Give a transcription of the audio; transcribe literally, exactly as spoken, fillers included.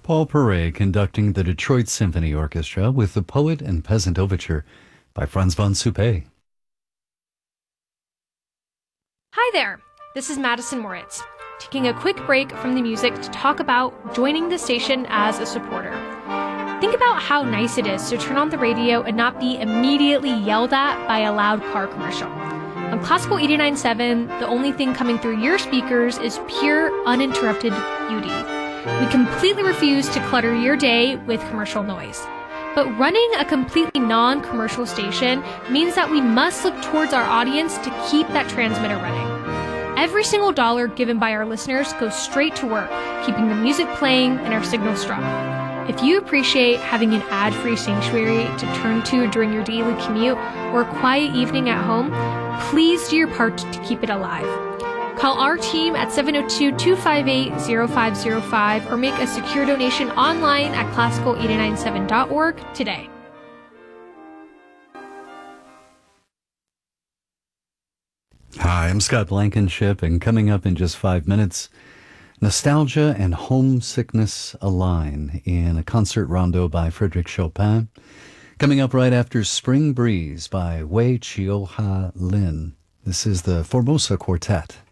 Paul Perret conducting the Detroit Symphony Orchestra with the Poet and Peasant Overture by Franz von Suppé. Hi there, this is Madison Moritz, taking a quick break from the music to talk about joining the station as a supporter. Think about how nice it is to turn on the radio and not be immediately yelled at by a loud car commercial. On Classical eighty-nine point seven, the only thing coming through your speakers is pure, uninterrupted beauty. We completely refuse to clutter your day with commercial noise. But running a completely non-commercial station means that we must look towards our audience to keep that transmitter running. Every single dollar given by our listeners goes straight to work, keeping the music playing and our signal strong. If you appreciate having an ad-free sanctuary to turn to during your daily commute or a quiet evening at home, please do your part to keep it alive. Call our team at seven oh two, two five eight, oh five oh five or make a secure donation online at classical eight nine seven dot org today. Hi, I'm Scott Blankenship, and coming up in just five minutes, Nostalgia and Homesickness Align in a concert rondo by Frédéric Chopin. Coming up right after Spring Breeze by Wei Chioha Lin. This is the Formosa Quartet.